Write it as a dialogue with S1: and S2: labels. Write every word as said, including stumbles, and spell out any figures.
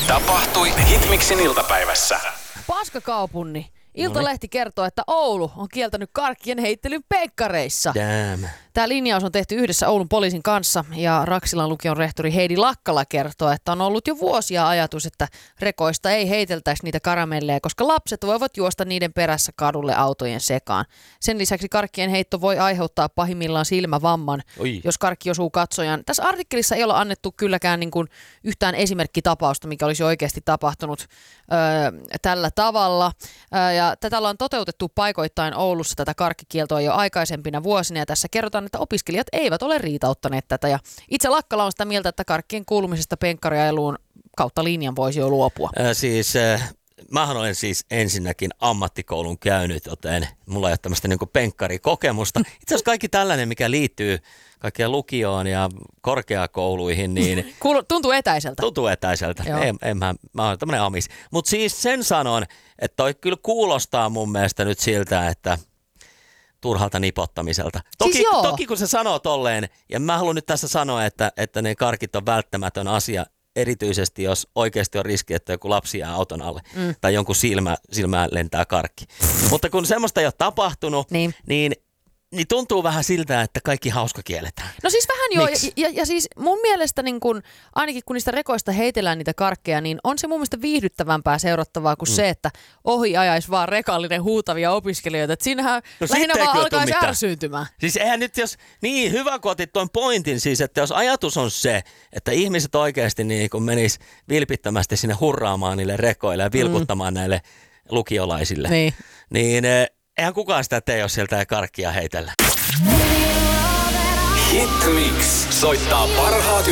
S1: Tapahtui Hitmixin iltapäivässä.
S2: Paskakaupunni. Iltalehti kertoo, että Oulu on kieltänyt karkkien heittelyn penkkareissa.
S3: Damn.
S2: Tämä linjaus on tehty yhdessä Oulun poliisin kanssa ja Raksilan lukion rehtori Heidi Lakkala kertoo, että on ollut jo vuosia ajatus, että rekoista ei heiteltäisi niitä karamelleja, koska lapset voivat juosta niiden perässä kadulle autojen sekaan. Sen lisäksi karkkien heitto voi aiheuttaa pahimmillaan silmävamman,
S3: Oi.
S2: jos karkki osuu katsojan. Tässä artikkelissa ei ole annettu kylläkään niin kuin yhtään esimerkkitapausta, mikä olisi oikeasti tapahtunut öö, tällä tavalla. Öö, ja tätä ollaan toteutettu paikoittain Oulussa tätä karkkikieltoa jo aikaisempina vuosina ja tässä kerrotaan, että opiskelijat eivät ole riitauttaneet tätä. Ja itse Lakkala on sitä mieltä, että karkkien kuulumisesta penkkariajeluun kautta linjan voisi jo luopua.
S3: Äh, siis äh, mähän olen siis ensinnäkin ammattikoulun käynyt, joten mulla ei ole tämmöistä niin kuin penkkarikokemusta. Itse asiassa kaikki tällainen, mikä liittyy kaikkeen lukioon ja korkeakouluihin, niin
S2: Kuulu, tuntuu etäiseltä.
S3: tuntuu etäiseltä. En, en mä, mä oon tämmöinen amis. Mutta siis sen sanon, että toi kyllä kuulostaa mun mielestä nyt siltä, että turhalta nipottamiselta. Toki,
S2: Siis
S3: toki kun se sanoo tolleen, ja mä haluan nyt tässä sanoa, että, että ne karkit on välttämätön asia, erityisesti jos oikeasti on riski, että joku lapsi jää auton alle mm. tai jonkun silmä, silmään lentää karkki. Mutta kun semmoista ei ole tapahtunut,
S2: Niin.
S3: niin, niin tuntuu vähän siltä, että kaikki hauska kielletään.
S2: No siis vähän joo, ja,
S3: Miksi?
S2: ja, ja siis mun mielestä niin kun, ainakin kun niistä rekoista heitellään niitä karkkeja, niin on se mun mielestä viihdyttävämpää seurattavaa kuin mm. se, että ohi ajaisi vaan rekallinen huutavia opiskelijoita. Että siinähän
S3: No
S2: lähinnä
S3: sitten
S2: vaan
S3: ei kyllä
S2: alkaisi
S3: tule mitään.
S2: ärsyyntymään.
S3: Siis eihän nyt jos, niin hyvä kun otit tuon pointin siis, että jos ajatus on se, että ihmiset oikeasti niin kun menis vilpittömästi sinne hurraamaan niille rekoille ja vilkuttamaan mm. näille lukiolaisille,
S2: Niin.
S3: niin eh, eihän kukaan sitä tee, jos sieltä ei karkkia heitellä.
S1: Hitmix soittaa parhaat